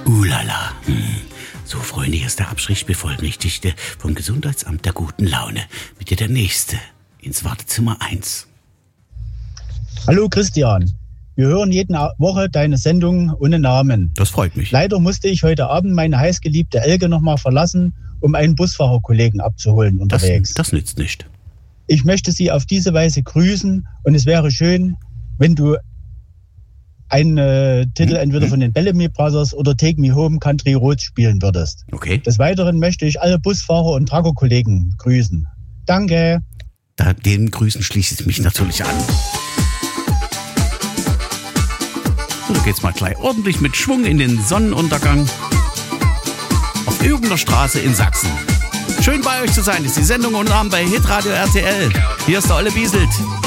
Lala. So, Freunde, hier ist der Abstrich-Bevollmächtigte vom Gesundheitsamt der guten Laune. Bitte der Nächste ins Wartezimmer 1. Hallo Christian, wir hören jede Woche deine Sendung ohne Namen. Das freut mich. Leider musste ich heute Abend meine heißgeliebte Elke nochmal verlassen, um einen Busfahrerkollegen abzuholen unterwegs. Das nützt nicht. Ich möchte Sie auf diese Weise grüßen und es wäre schön, wenn du einen Titel entweder von den Bellamy Brothers oder Take Me Home Country Roads spielen würdest. Okay. Des Weiteren möchte ich alle Busfahrer und Truckerkollegen grüßen. Danke. Den Grüßen schließe ich mich natürlich an. So, da geht's mal gleich ordentlich mit Schwung in den Sonnenuntergang auf irgendeiner Straße in Sachsen. Schön bei euch zu sein, ist die Sendung und Abend bei Hitradio RTL. Hier ist der Olle Bieselt.